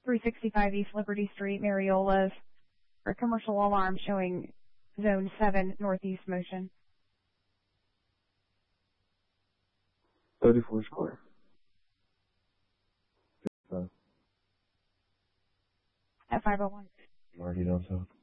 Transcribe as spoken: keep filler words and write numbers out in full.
three sixty-five East Liberty Street, Mariola's, for a commercial alarm showing zone seven northeast motion. thirty-four square. At five oh one. Already done so.